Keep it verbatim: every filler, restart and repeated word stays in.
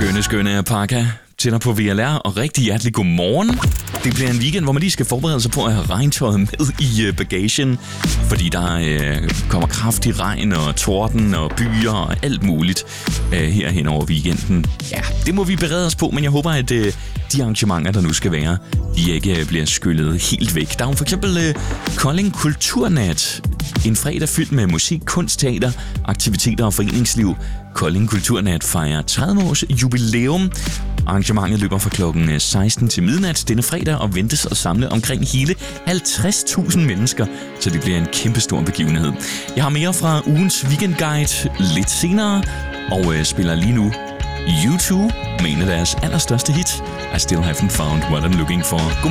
Skønne, skønne alpaka tænder på V L R, og rigtig hjertelig godmorgen. Det bliver en weekend, hvor man lige skal forberede sig på at have regntøjet med i bagagen, fordi der øh, kommer kraftig regn og torden og byer og alt muligt øh, her hen over weekenden. Ja, det må vi berede os på, men jeg håber, at øh, de arrangementer, der nu skal være, de ikke øh, bliver skyllet helt væk. Der er jo for eksempel øh, Kolding Kulturnat, en fredag fyldt med musik, kunst, teater, aktiviteter og foreningsliv. Kolding Kulturnat fejrer tredive års jubilæum. Arrangementet løber fra klokken seksten til midnat denne fredag og ventes at samle omkring hele halvtreds tusind mennesker, så det bliver en kæmpestor begivenhed. Jeg har mere fra ugens weekendguide lidt senere, og øh, spiller lige nu U to med en af deres allerstørste hit, I Still Haven't Found What I'm Looking For. God